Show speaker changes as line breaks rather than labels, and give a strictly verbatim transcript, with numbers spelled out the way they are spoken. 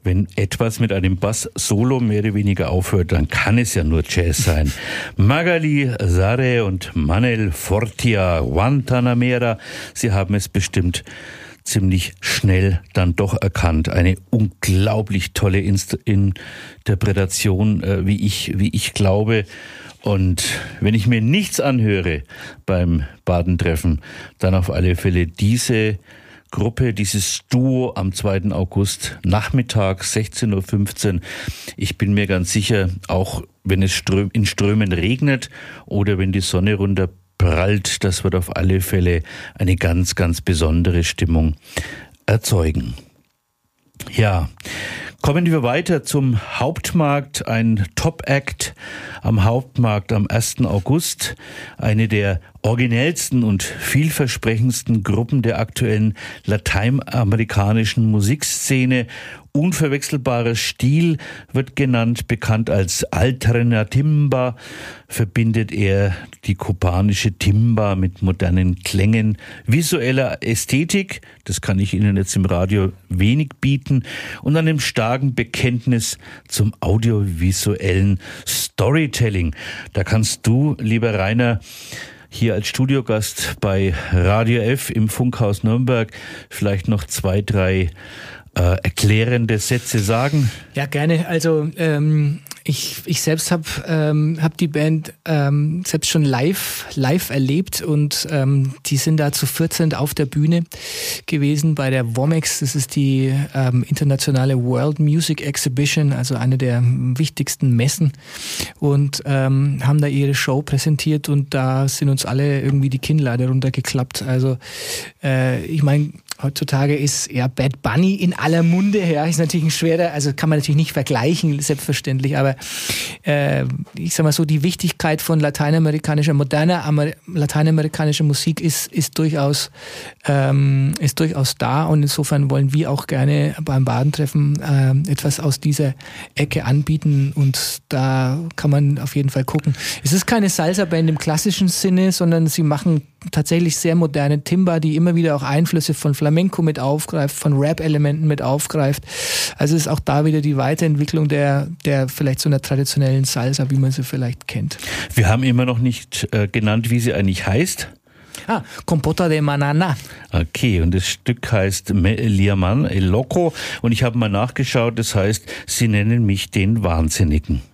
Wenn etwas mit einem Bass-Solo mehr oder weniger aufhört, dann kann es ja nur Jazz sein. Magali Zarre und Manel Fortia, Guantanamera, sie haben es bestimmt ziemlich schnell dann doch erkannt. Eine unglaublich tolle Inst- Interpretation, äh, wie ich, wie ich glaube. Und wenn ich mir nichts anhöre beim Badentreffen, dann auf alle Fälle diese Gruppe, dieses Duo am zweiten August, Nachmittag, sechzehn Uhr fünfzehn. Ich bin mir ganz sicher, auch wenn es ström, in Strömen regnet oder wenn die Sonne runterprallt, das wird auf alle Fälle eine ganz, ganz besondere Stimmung erzeugen. Ja, kommen wir weiter zum Hauptmarkt, ein Top-Act am Hauptmarkt am ersten August, eine der originellsten und vielversprechendsten Gruppen der aktuellen lateinamerikanischen Musikszene. Unverwechselbarer Stil wird genannt, bekannt als Alternatimba, verbindet er die kubanische Timba mit modernen Klängen, visueller Ästhetik, das kann ich Ihnen jetzt im Radio wenig bieten, und einem starken Bekenntnis zum audiovisuellen Storytelling. Da kannst du, lieber Rainer, hier als Studiogast bei Radio F im Funkhaus Nürnberg vielleicht noch zwei, drei äh, erklärende Sätze sagen.
Ja, gerne. Also ähm, ich, ich selbst habe ähm, hab die Band ähm, selbst schon live live erlebt und ähm, die sind da zu vierzehn auf der Bühne gewesen bei der WOMEX. Das ist die ähm, internationale World Music Exhibition, also eine der wichtigsten Messen, und ähm, haben da ihre Show präsentiert und da sind uns alle irgendwie die Kinnlade runtergeklappt. Also äh, ich meine, heutzutage ist ja Bad Bunny in aller Munde, ja, ist natürlich ein schwerer, also kann man natürlich nicht vergleichen, selbstverständlich, aber äh, ich sag mal so, die Wichtigkeit von lateinamerikanischer, moderner Amer- lateinamerikanischer Musik ist, ist durchaus ähm, ist durchaus da, und insofern wollen wir auch gerne beim Badentreffen äh, etwas aus dieser Ecke anbieten, und da kann man auf jeden Fall gucken. Es ist keine Salsa-Band im klassischen Sinne, sondern sie machen tatsächlich sehr moderne Timba, die immer wieder auch Einflüsse von Flamenco mit aufgreift, von Rap-Elementen mit aufgreift. Also ist auch da wieder die Weiterentwicklung der, der vielleicht so einer traditionellen Salsa, wie man sie vielleicht kennt.
Wir haben immer noch nicht äh, genannt, wie sie eigentlich heißt.
Ah, Compota de Manana.
Okay, und das Stück heißt Me Liaman El Loco, und ich habe mal nachgeschaut, das heißt, sie nennen mich den Wahnsinnigen.